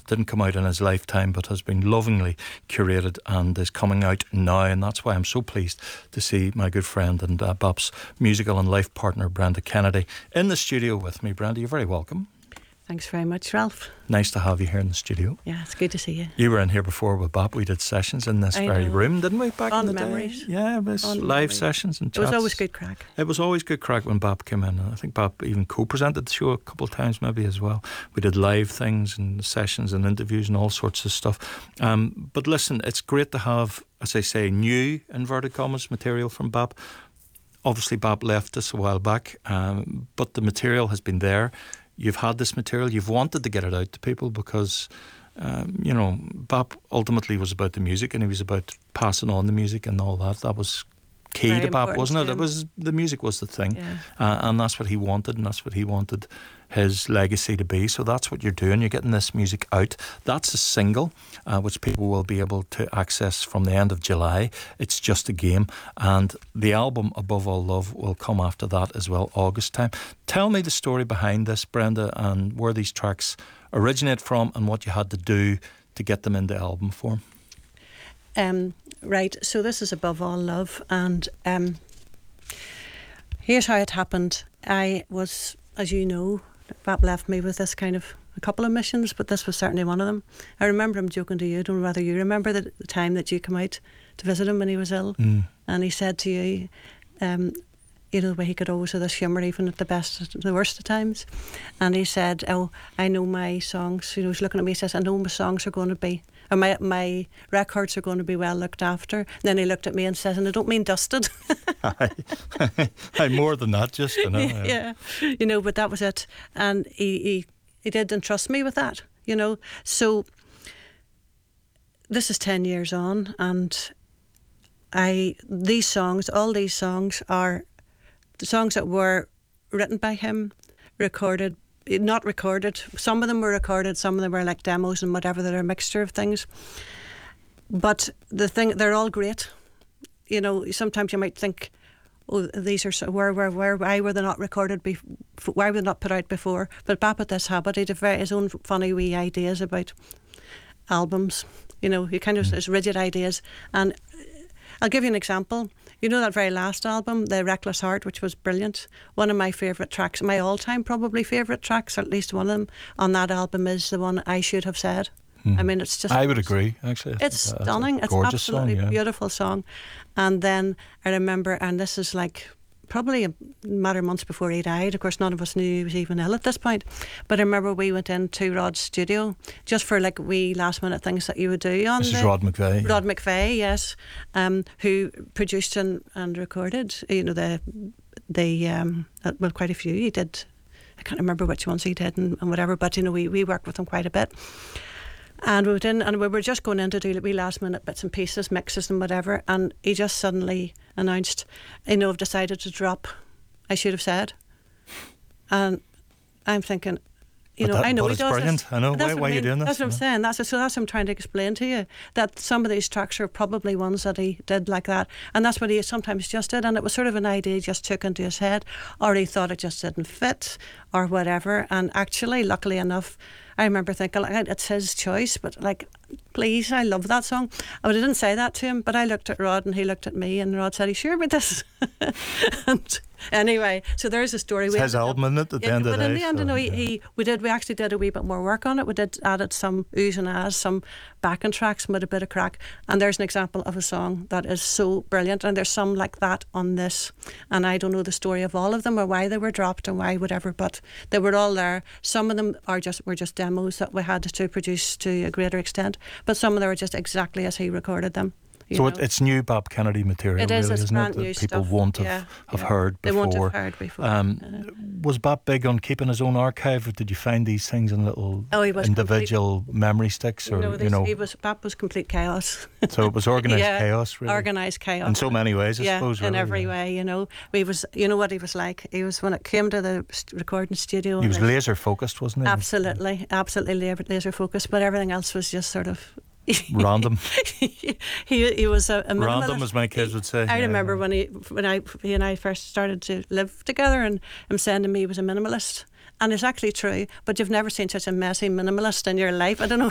didn't come out in his lifetime, but has been lovingly curated and is coming out now. And that's why I'm so pleased to see my good friend and Bop's musical and life partner, Brenda Kennedy, in the studio with me. Brenda, you're very welcome. Thanks very much, Ralph. Nice to have you here in the studio. Yeah, it's good to see you. You were in here before with Bop. We did sessions in this very room, didn't we, back in the memories. day? Yeah, it was live sessions and chats. It was always good crack. It was always good crack when Bop came in. I think Bop even co-presented the show a couple of times maybe as well. We did live things and sessions and interviews and all sorts of stuff. But listen, it's great to have, as I say, new, inverted commas, material from Bop. Obviously, Bop left us a while back, but the material has been there. You've had this material, you've wanted to get it out to people because, Bop ultimately was about the music and he was about passing on the music and all that. That was key very to Bop, wasn't it? It was the music was the thing, yeah. And that's what he wanted, and that's what he wanted his legacy to be. So that's what you're doing. You're getting this music out. That's a single, which people will be able to access from the end of July. It's Just a Game, and the album Above All Love will come after that as well, August time. Tell me the story behind this, Brenda, and where these tracks originate from and what you had to do to get them into album form. Right, so this is Above All Love, and here's how it happened. I was, as you know, Bop left me with this kind of a couple of missions, but this was certainly one of them. I remember him joking to you, I don't know whether you remember the time that you came out to visit him when he was ill, and he said to you, the way he could always have this humour even at the best, the worst of times, and he said, "Oh, I know my songs." He was looking at me, he says, "I know my songs are going to be, or my records are going to be well looked after." And then he looked at me and says, "And I don't mean dusted." I'm more than that, just yeah, but that was it, and he did entrust me with that, So this is 10 years on, and all these songs are the songs that were written by him, not recorded. Some of them were recorded, some of them were like demos and whatever. They're a mixture of things. But they're all great. Sometimes you might think, oh, these are why were they not recorded before? Why were they not put out before? But Bop had this habit. He had his own funny wee ideas about albums. He kind of has rigid ideas. And I'll give you an example. That very last album, The Reckless Heart, which was brilliant. One of my favourite tracks, my all-time probably favourite tracks, or at least one of them, on that album is the one I Should Have Said. I mean, it's just... I would agree, actually. It's stunning. It's an absolutely beautiful song. And then I remember, and this is like probably a matter of months before he died. Of course, none of us knew he was even ill at this point. But I remember we went into Rod's studio just for like wee last minute things that you would do on This is Rod McVeigh. Rod McVeigh, yes, who produced and recorded. Quite a few he did. I can't remember which ones he did and whatever. But we worked with him quite a bit. And we went in and we were just going in to do wee last minute bits and pieces, mixes and whatever, and he just suddenly announced, I've decided to drop I Should Have Said. And I'm thinking, I know he does brilliant. this. I know. Why are you doing this? That's what I'm saying. That's what I'm trying to explain to you, that some of these tracks are probably ones that he did like that, and that's what he sometimes just did, and it was sort of an idea he just took into his head, or he thought it just didn't fit or whatever. And actually, luckily enough, I remember thinking, it's his choice, but please, I love that song. But I didn't say that to him, but I looked at Rod and he looked at me, and Rod said, "Are you sure about this?" And anyway, so there's a story. It's his album, isn't it, at the end of the day? But in the end, we actually did a wee bit more work on it. We added some oohs and ahs, some backing tracks with a bit of crack. And there's an example of a song that is so brilliant, and there's some like that on this. And I don't know the story of all of them or why they were dropped and why whatever, but they were all there. Some of them were just demos that we had to produce to a greater extent, but some of them were just exactly as he recorded them. So it's new Bop Kennedy material, it is, really, it's isn't brand it? new That people stuff. won't have heard before. They won't have heard before. Was Bop big on keeping his own archive, or did you find these things in little individual memory sticks? Or Bop was complete chaos. So it was organised chaos, really. Organised chaos in so many ways, I suppose. In really, every way. We was. What he was like. He was, when it came to the recording studio. He was laser focused, wasn't he? Absolutely laser focused. But everything else was just sort of random. he was a minimalist. Random, as my kids would say. I remember when he and I first started to live together, and him saying to me he was a minimalist. And it's actually true, but you've never seen such a messy minimalist in your life. I don't know